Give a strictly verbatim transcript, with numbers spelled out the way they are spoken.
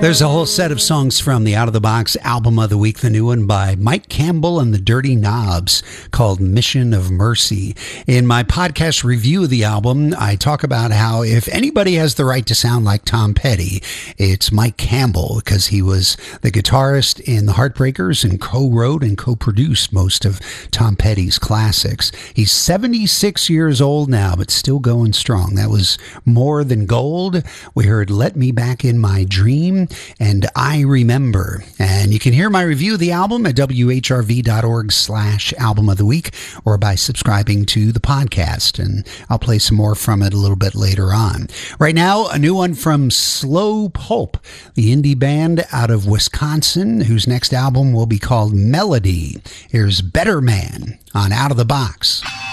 There's a whole set of songs from the Out of the Box album of the week, the new one by Mike Campbell and the Dirty Knobs called Mission of Mercy. In my podcast review of the album, I talk about how if anybody has the right to sound like Tom Petty, it's Mike Campbell, because he was the guitarist in the Heartbreakers and co-wrote and co-produced most of Tom Petty's classics. He's seventy-six years old now, but still going strong. That was More Than Gold. We heard Let Me Back in My Dream and I Remember. And you can hear my review of the album at W H R V dot org slash album of the week or by subscribing to the podcast. And I'll play some more from it a little bit later on. Right now, a new one from Slow Pulp, the indie band out of Wisconsin, whose next album will be called Melody. Here's Better Man on Out of the Box.